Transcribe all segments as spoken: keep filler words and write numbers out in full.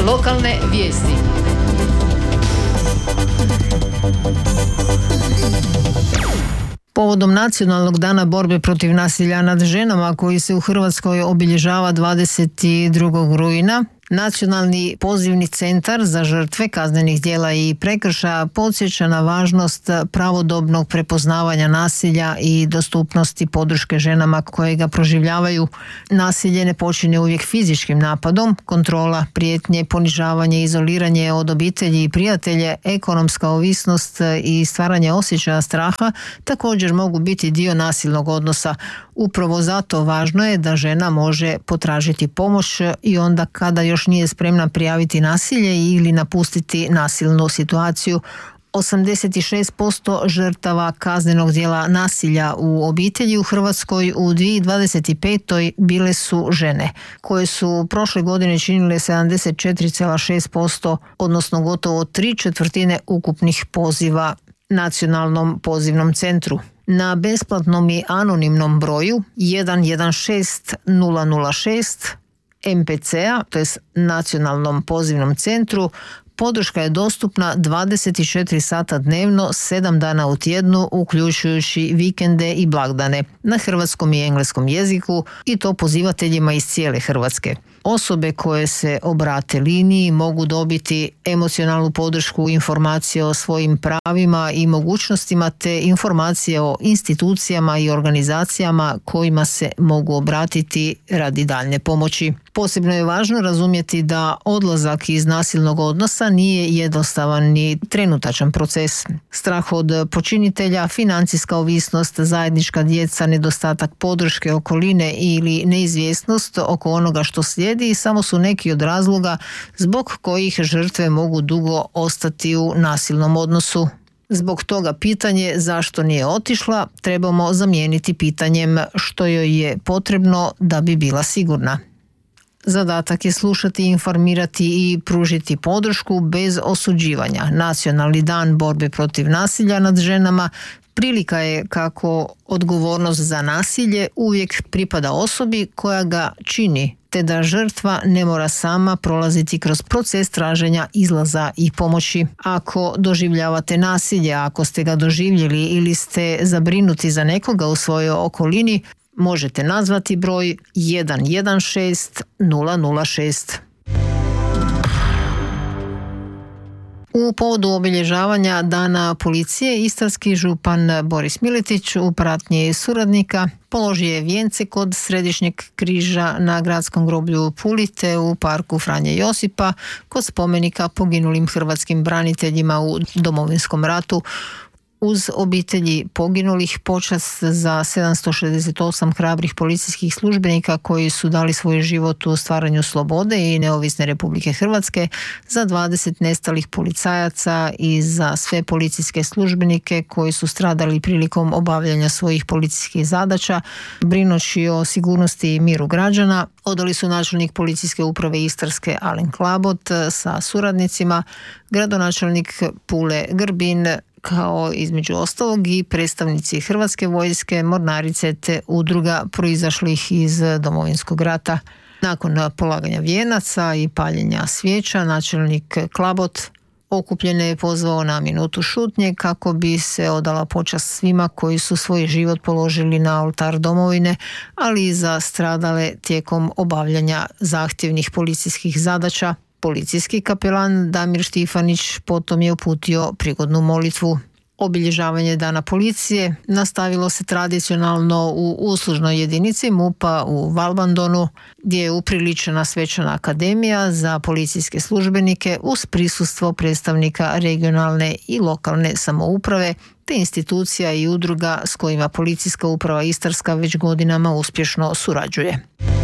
Lokalne vijesti. Povodom Nacionalnog dana borbe protiv nasilja nad ženama koji se u Hrvatskoj obilježava dvadeset drugog rujna, Nacionalni pozivni centar za žrtve kaznenih djela i prekršaja podsjeća na važnost pravodobnog prepoznavanja nasilja i dostupnosti podrške ženama koje ga proživljavaju. Nasilje ne počinje uvijek fizičkim napadom, kontrola, prijetnje, ponižavanje, izoliranje od obitelji i prijatelje, ekonomska ovisnost i stvaranje osjećaja straha također mogu biti dio nasilnog odnosa. Upravo zato važno je da žena može potražiti pomoć i onda kada još nije spremna prijaviti nasilje ili napustiti nasilnu situaciju. osamdeset šest posto žrtava kaznenog djela nasilja u obitelji u Hrvatskoj u dvije tisuće dvadeset petoj bile su žene, koje su prošle godine činile sedamdeset četiri zarez šest posto, odnosno gotovo tri četvrtine ukupnih poziva Nacionalnom pozivnom centru. Na besplatnom i anonimnom broju jedan jedan šest nula nula šest em pe ce a, to je Nacionalnom pozivnom centru, podrška je dostupna dvadeset četiri sata dnevno, sedam dana u tjednu, uključujući vikende i blagdane, na hrvatskom i engleskom jeziku, i to pozivateljima iz cijele Hrvatske. Osobe koje se obrate liniji mogu dobiti emocionalnu podršku, informacije o svojim pravima i mogućnostima te informacije o institucijama i organizacijama kojima se mogu obratiti radi daljnje pomoći. Posebno je važno razumjeti da odlazak iz nasilnog odnosa nije jednostavan ni trenutačan proces. Strah od počinitelja, financijska ovisnost, zajednička djeca, nedostatak podrške okoline ili neizvjesnost oko onoga što slijedi samo su neki od razloga zbog kojih žrtve mogu dugo ostati u nasilnom odnosu. Zbog toga pitanje zašto nije otišla trebamo zamijeniti pitanjem što joj je potrebno da bi bila sigurna. Zadatak je slušati, informirati i pružiti podršku bez osuđivanja. Nacionalni dan borbe protiv nasilja nad ženama prilika je kako odgovornost za nasilje uvijek pripada osobi koja ga čini, te da žrtva ne mora sama prolaziti kroz proces traženja izlaza i pomoći. Ako doživljavate nasilje, ako ste ga doživjeli ili ste zabrinuti za nekoga u svojoj okolini, možete nazvati broj jedan jedan šest nula nula šest. U povodu obilježavanja Dana policije, istarski župan Boris Miletić u pratnji suradnika položio je vijence kod Središnjeg križa na gradskom groblju Puli te u parku Franje Josipa kod spomenika poginulim hrvatskim braniteljima u Domovinskom ratu. Uz obitelji poginulih počast za sedamsto šezdeset osam hrabrih policijskih službenika koji su dali svoj život u stvaranju slobode i neovisne Republike Hrvatske, za dvadeset nestalih policajaca i za sve policijske službenike koji su stradali prilikom obavljanja svojih policijskih zadaća, brinući o sigurnosti i miru građana, odali su načelnik policijske uprave Istarske Alen Klabot sa suradnicima, gradonačelnik Pule Grbin, kao između ostalog i predstavnici Hrvatske vojske, mornarice te udruga proizašlih iz Domovinskog rata. Nakon polaganja vijenaca i paljenja svijeća, načelnik Klabot okupljene je pozvao na minutu šutnje kako bi se odala počast svima koji su svoj život položili na oltar domovine, ali i za stradale tijekom obavljanja zahtjevnih policijskih zadaća. Policijski kapelan Damir Štifanić potom je uputio prigodnu molitvu. Obilježavanje Dana policije nastavilo se tradicionalno u uslužnoj jedinici MUP-a u Valbandonu, gdje je upriličena svečana akademija za policijske službenike uz prisustvo predstavnika regionalne i lokalne samouprave te institucija i udruga s kojima Policijska uprava Istarska već godinama uspješno surađuje.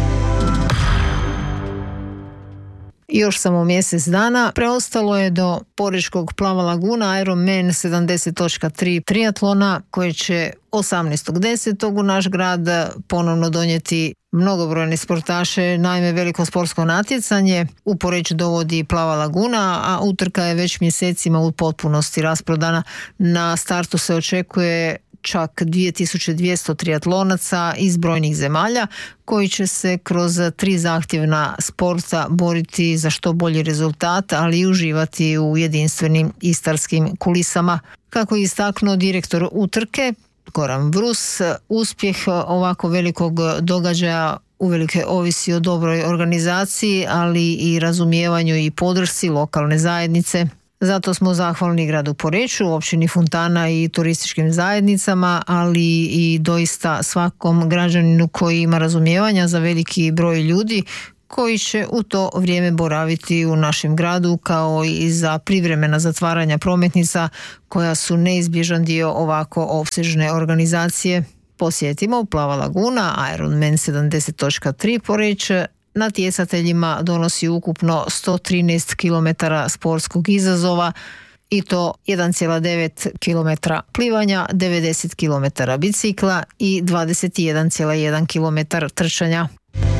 Još samo mjesec dana preostalo je do Porečkog Plava Laguna Ironman sedamdeset tri triatlona koje će osamnaestog desetog u naš grad ponovno donijeti mnogobrojne sportaše. Naime, veliko sportsko natjecanje u Poreč dovodi Plava Laguna, a utrka je već mjesecima u potpunosti rasprodana. Na startu se očekuje čak dvije tisuće dvjesto triatlonaca iz brojnih zemalja koji će se kroz tri zahtjevna sporta boriti za što bolji rezultat, ali i uživati u jedinstvenim istarskim kulisama. Kako je istaknuo direktor utrke Goran Brus, uspjeh ovako velikog događaja uvelike ovisi o dobroj organizaciji, ali i razumijevanju i podršci lokalne zajednice. Zato smo zahvalni gradu Poreču, općini Fontana i turističkim zajednicama, ali i doista svakom građaninu koji ima razumijevanja za veliki broj ljudi koji će u to vrijeme boraviti u našem gradu, kao i za privremena zatvaranja prometnica koja su neizbježan dio ovako opsežne organizacije. Posjetimo Plava laguna, Ironman sedamdeset tri Poreč, natjecateljima donosi ukupno sto trinaest kilometara sportskog izazova i to jedan zarez devet kilometra plivanja, devedeset kilometara bicikla i dvadeset jedan zarez jedan kilometar trčanja.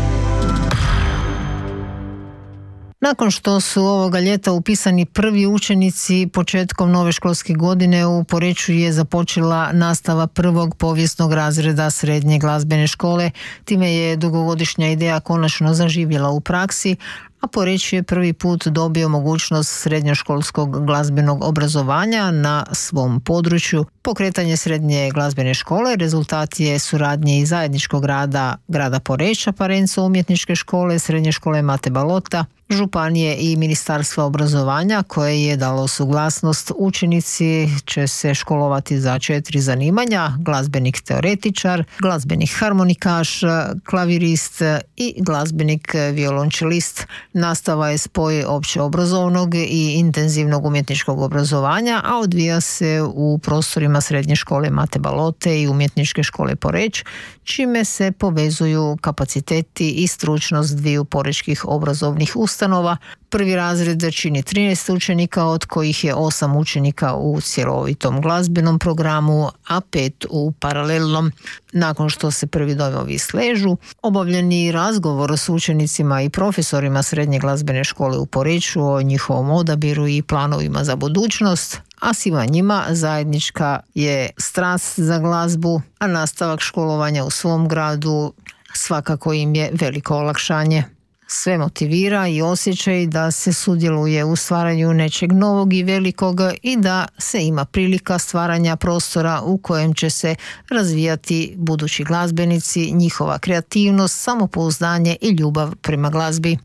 Nakon što su ovoga ljeta upisani prvi učenici, početkom nove školske godine u Poreču je započela nastava prvog povijesnog razreda srednje glazbene škole. Time je dugogodišnja ideja konačno zaživjela u praksi, a Poreč je prvi put dobio mogućnost srednjoškolskog glazbenog obrazovanja na svom području. Pokretanje srednje glazbene škole rezultat je suradnje i zajedničkog rada grada Poreča, Parenco umjetničke škole, srednje škole Mate Balota, županije i Ministarstva obrazovanja koje je dalo suglasnost. Učenici će se školovati za četiri zanimanja: glazbenik teoretičar, glazbenik harmonikaš, klavirist i glazbenik violončelist. Nastava je spoj općeobrazovnog i intenzivnog umjetničkog obrazovanja, a odvija se u prostorima srednje škole Mate Balote i umjetničke škole Poreč, čime se povezuju kapaciteti i stručnost dviju porečkih obrazovnih ustanova. Prvi razred čini trinaest učenika, od kojih je osam učenika u cjelovitom glazbenom programu, a pet u paralelnom. Nakon što se prvi dojmovi sležu, obavljeni razgovor s učenicima i profesorima srednje glazbene škole u Poreču o njihovom odabiru i planovima za budućnost, a svima njima zajednička je strast za glazbu, a nastavak školovanja u svom gradu svakako im je veliko olakšanje. Sve motivira i osjećaj da se sudjeluje u stvaranju nečeg novog i velikog i da se ima prilika stvaranja prostora u kojem će se razvijati budući glazbenici, njihova kreativnost, samopouzdanje i ljubav prema glazbi.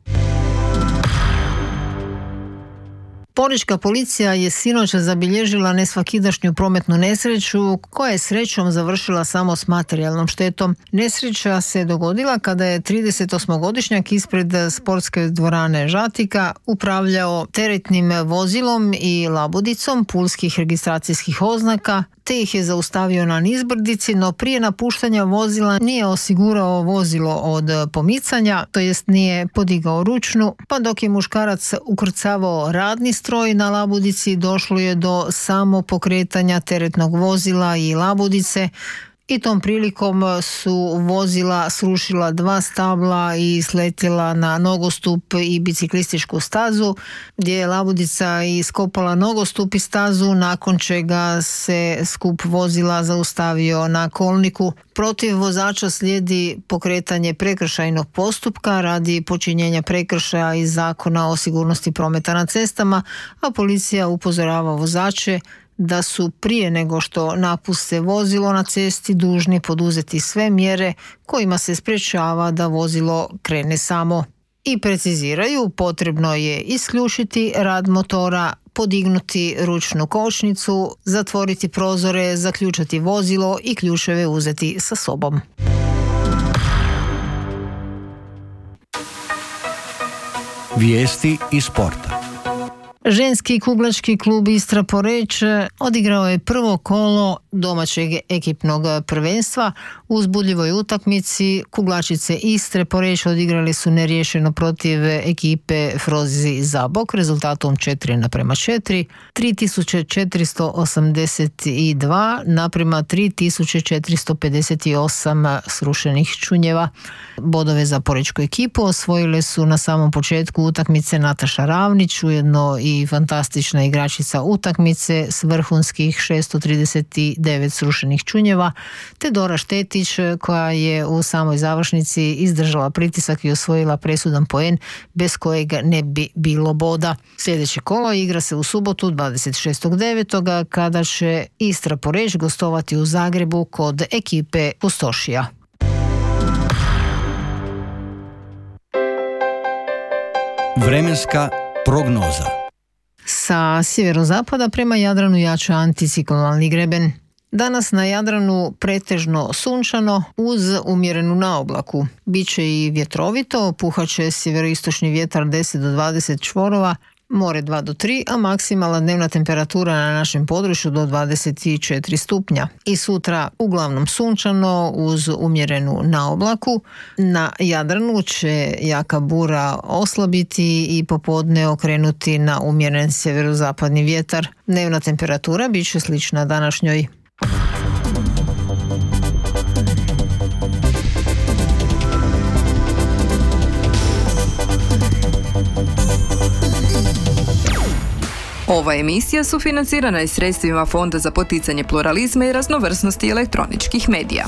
Porečka policija je sinoć zabilježila nesvakidašnju prometnu nesreću koja je srećom završila samo s materijalnom štetom. Nesreća se dogodila kada je tridesetosmogodišnjak ispred sportske dvorane Žatika upravljao teretnim vozilom i labudicom pulskih registracijskih oznaka, te ih je zaustavio na nizbrdici, no prije napuštanja vozila nije osigurao vozilo od pomicanja, to jest nije podigao ručnu, pa dok je muškarac ukrcavao radni stroj na labudici, došlo je do samopokretanja teretnog vozila i labudice. I tom prilikom su vozila srušila dva stabla i sletjela na nogostup i biciklističku stazu, gdje je labudica iskopala nogostup i stazu, nakon čega se skup vozila zaustavio na kolniku. Protiv vozača slijedi pokretanje prekršajnog postupka radi počinjenja prekršaja iz Zakona o sigurnosti prometa na cestama, a policija upozorava vozače da su prije nego što napuste vozilo na cesti dužni poduzeti sve mjere kojima se sprječava da vozilo krene samo. I preciziraju, potrebno je isključiti rad motora, podignuti ručnu kočnicu, zatvoriti prozore, zaključati vozilo i ključeve uzeti sa sobom. Vijesti iz sporta. Ženski kuglački klub Istra Poreč odigrao je prvo kolo domaćeg ekipnog prvenstva. U uzbudljivoj utakmici kuglačice Istre Poreč odigrali su neriješeno protiv ekipe Frozi Zabok rezultatom četiri naprema četiri, tri tisuće četiristo osamdeset dva naprema tri tisuće četiristo pedeset osam srušenih čunjeva. Bodove za porečku ekipu osvojile su na samom početku utakmice Nataša Ravnić, ujedno i i fantastična igračica utakmice s vrhunskih šesto trideset devet srušenih čunjeva, te Dora Štetić koja je u samoj završnici izdržala pritisak i osvojila presudan poen bez kojeg ne bi bilo boda. Sljedeće kolo igra se u subotu dvadeset šestog devetog kada će Istra Poreč gostovati u Zagrebu kod ekipe Pustošija. Vremenska prognoza. Sa sjeverozapada prema Jadranu jača anticiklonalni greben. Danas na Jadranu pretežno sunčano uz umjerenu naoblaku. Biće i vjetrovito, puhaće sjeveroistočni vjetar deset do dvadeset čvorova, more dva do tri, a maksimalna dnevna temperatura na našem području do dvadeset četiri stupnja. I sutra uglavnom sunčano uz umjerenu naoblaku. Na Jadranu će jaka bura oslabiti i popodne okrenuti na umjeren sjeverozapadni vjetar. Dnevna temperatura bit će slična današnjoj. Ova emisija sufinancirana je sredstvima Fonda za poticanje pluralizma i raznovrsnosti elektroničkih medija.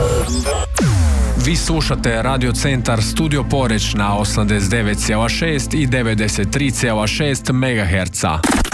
Vi slušate Radio Centar Studio Poreč na osamdeset devet zarez šest i devedeset tri zarez šest megaherca.